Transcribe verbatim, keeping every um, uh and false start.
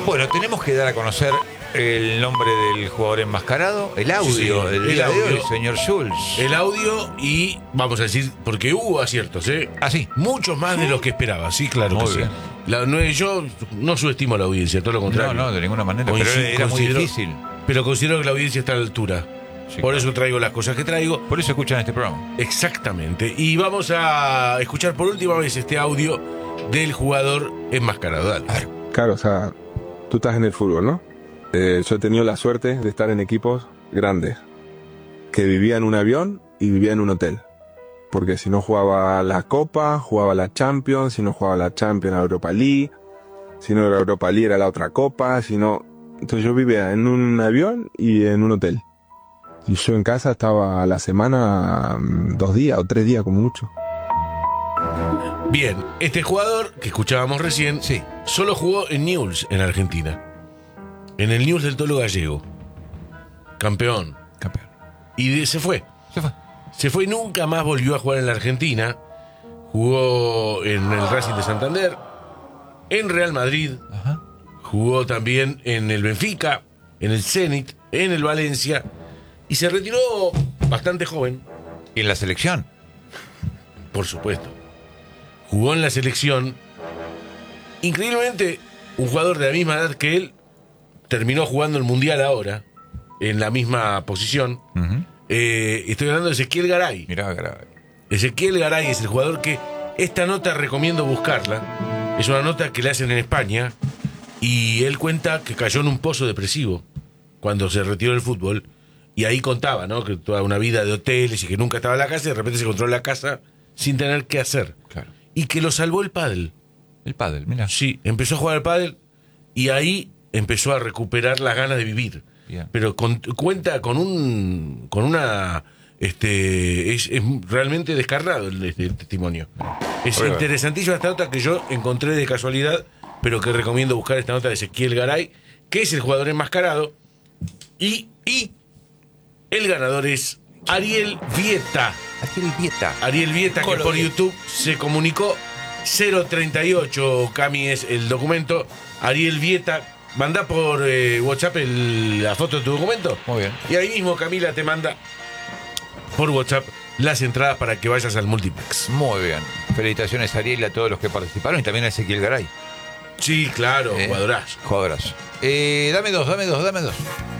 Bueno, tenemos que dar a conocer el nombre del jugador enmascarado, el audio, Sí, el, el día audio. de hoy, señor Jules. El audio y, vamos a decir, porque hubo aciertos, ¿eh? Ah, sí. Muchos más de los que esperaba, sí, claro Muy que sí. bien. La, no, yo no subestimo a la audiencia, todo lo contrario. No, no, de ninguna manera, pero Coincido- era muy considero- difícil. Pero considero que la audiencia está a la altura. Sí, Por claro. eso traigo las cosas que traigo. Por eso escuchan este programa. Exactamente. Y vamos a escuchar por última vez este audio del jugador enmascarado. Dale. Claro, o sea, tú estás en el fútbol, ¿no? Eh, yo he tenido la suerte de estar en equipos grandes, que vivía en un avión y vivía en un hotel. Porque si no jugaba la Copa, jugaba la Champions, si no jugaba la Champions, la Europa League, si no la Europa League era la otra Copa, si no... Entonces yo vivía en un avión y en un hotel. Y yo en casa estaba a la semana mm, dos días o tres días como mucho. Bien, este jugador que escuchábamos recién, Sí. solo jugó en Newell's, en Argentina. En el Newell's del Tolo Gallego. Campeón. Campeón. Y de- se fue. Se fue. Se fue y nunca más volvió a jugar en la Argentina. Jugó en el Racing de Santander, en Real Madrid, Ajá. jugó también en el Benfica, en el Zenit, en el Valencia y se retiró bastante joven, Y en la selección. por supuesto. Jugó en la selección. Increíblemente, un jugador de la misma edad que él terminó jugando el Mundial ahora, en la misma posición. Ujú. Eh, estoy hablando de Ezequiel Garay. Mirá, grave. Ezequiel Garay es el jugador que esta nota recomiendo buscarla. Es una nota que le hacen en España y él cuenta que cayó en un pozo depresivo cuando se retiró del fútbol y ahí contaba, ¿no? Que toda una vida de hoteles y que nunca estaba en la casa y de repente se encontró en la casa sin tener qué hacer. Claro. Y que lo salvó el pádel. El pádel, mira. Sí, empezó a jugar al pádel y ahí empezó a recuperar las ganas de vivir. Bien. Pero con- cuenta con un con una este es, es realmente descarnado el, este, el testimonio. Es Oiga. interesantísima esta nota que yo encontré de casualidad, pero que recomiendo buscar esta nota de Ezequiel Garay, que es el jugador enmascarado y y el ganador es Ariel Vieta. Ariel Vieta. Ariel Vieta, que Colo por Vieta. YouTube se comunicó. Cero treinta y ocho, Cami, es el documento. Ariel Vieta, mandá por eh, WhatsApp el- la foto de tu documento. Muy bien. Y ahí mismo Camila te manda por WhatsApp las entradas para que vayas al multiplex. Muy bien. Felicitaciones, Ariel, a todos los que participaron y también a Ezequiel Garay. Sí, claro, Eh, jugadorazo. Jugadorazo. Eh, dame dos, dame dos, dame dos.